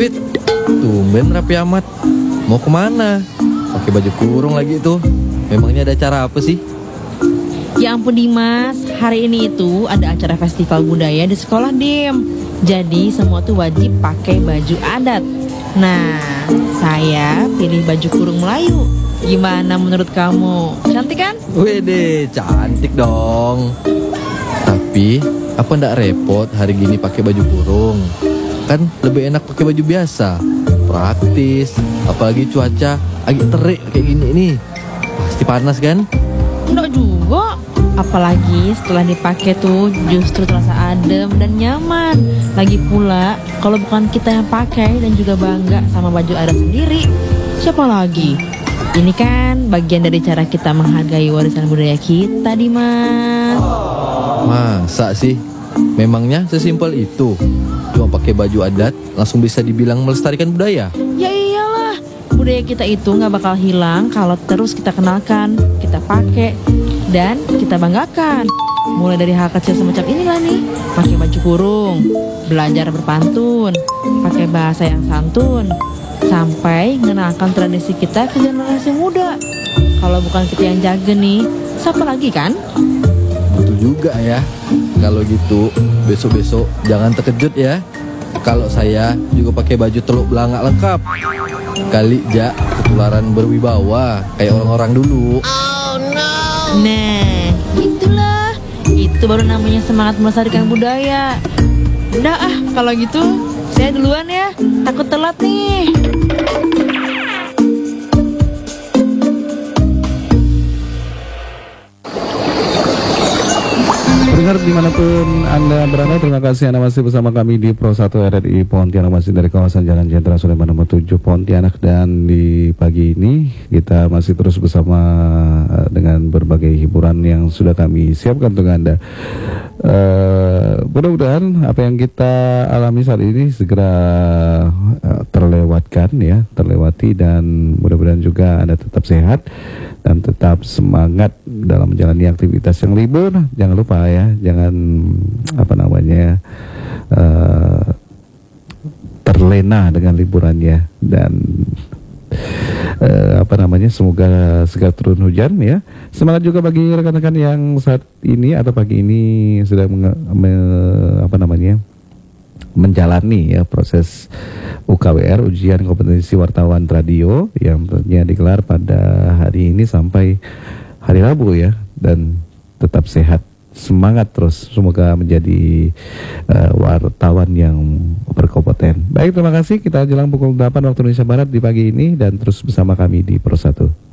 Pit, tumben rapi amat. Mau kemana? Pakai baju kurung lagi tuh. Memangnya ada acara apa sih? Ya ampun Dimas, hari ini itu ada acara festival budaya di sekolah Dim. Jadi semua tuh wajib pakai baju adat. Nah, saya pilih baju kurung Melayu. Gimana menurut kamu? Cantik kan? Wede, cantik dong. Tapi, apa ndak repot hari gini pakai baju kurung? Kan lebih enak pakai baju biasa. Praktis, apalagi cuaca agak terik kayak gini nih. Pasti panas kan? Enggak juga. Apalagi setelah dipakai tuh justru terasa adem dan nyaman. Lagi pula, kalau bukan kita yang pakai dan juga bangga sama baju adat sendiri, siapa lagi? Ini kan bagian dari cara kita menghargai warisan budaya kita, Dimas. Masa sih? Memangnya sesimpel itu? Cuma pakai baju adat langsung bisa dibilang melestarikan budaya? Ya iyalah, budaya kita itu gak bakal hilang kalau terus kita kenalkan, kita pakai, dan kita banggakan. Mulai dari hal kecil semacam inilah nih, pakai baju kurung, belajar berpantun, pakai bahasa yang santun, sampai mengenalkan tradisi kita ke generasi muda. Kalau bukan kita yang jaga nih, siapa lagi kan? Betul juga ya. Kalau gitu, besok-besok jangan terkejut ya kalau saya juga pakai baju teluk belangak lengkap. Kali ja ketularan berwibawa kayak orang-orang dulu. Nah, itulah. Itu baru namanya semangat melestarikan budaya. Udah kalau gitu saya duluan ya. Takut telat nih. Pendengar dimanapun Anda berada, terima kasih Anda masih bersama kami di Pro 1 RRI Pontianak, masih dari kawasan Jalan Jenderal Sudirman nomor 7 Pontianak. Dan di pagi ini kita masih terus bersama dengan berbagai hiburan yang sudah kami siapkan untuk Anda. Mudah-mudahan apa yang kita alami saat ini segera terlewati, dan mudah-mudahan juga Anda tetap sehat dan tetap semangat dalam menjalani aktivitas yang libur. Jangan lupa ya, jangan terlena dengan liburannya, dan semoga segera turun hujan ya. Semangat juga bagi rekan-rekan yang saat ini atau pagi ini sedang menjalani ya proses UKWR, ujian kompetensi wartawan radio, yang tentunya digelar pada hari ini sampai hari Rabu ya. Dan tetap sehat, semangat terus, semoga menjadi wartawan yang berkompeten. Baik, terima kasih. Kita jelang pukul 8 waktu Indonesia Barat di pagi ini, dan terus bersama kami di Pro 1.